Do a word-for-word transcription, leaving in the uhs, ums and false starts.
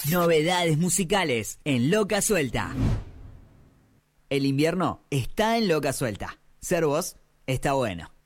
Novedades musicales en Loca Suelta. El invierno está en Loca Suelta. Ser vos está bueno.